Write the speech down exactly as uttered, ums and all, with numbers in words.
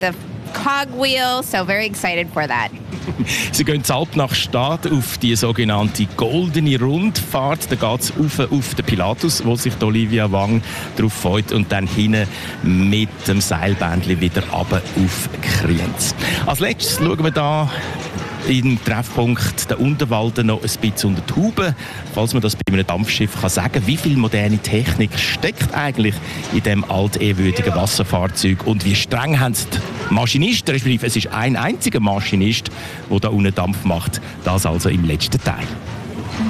the cogwheel, so very excited for that. Sie gehen zu Alp nach Stad auf die sogenannte goldene Rundfahrt. Da geht es auf, auf den Pilatus, wo sich Olivia Wang darauf freut, und dann hinten mit dem Seilbändchen wieder runter auf Kriens. Als letztes schauen wir da im Treffpunkt der Unterwalden noch ein bisschen unter die Haube, falls man das bei einem Dampfschiff kann sagen. Wie viel moderne Technik steckt eigentlich in diesem altehrwürdigen Wasserfahrzeug und wie streng haben es die Maschinisten, respektive es ist ein einziger Maschinist, der da unten Dampf macht. Das also im letzten Teil.